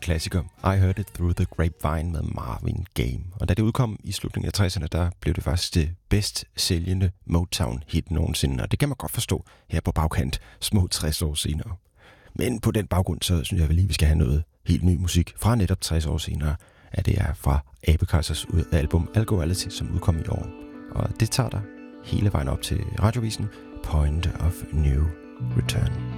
klassiker. I Heard It Through the Grapevine med Marvin Gaye. Og da det udkom i slutningen af 60'erne, der blev det faktisk det bedst sælgende Motown-hit nogensinde. Og det kan man godt forstå her på bagkant, små 60 år senere. Men på den baggrund, så synes jeg vel lige, vi skal have noget helt ny musik fra netop 60 år senere. At det er fra Abekaisers album Algoality, som udkom i år. Og det tager der hele vejen op til radiovisen Point of New Return.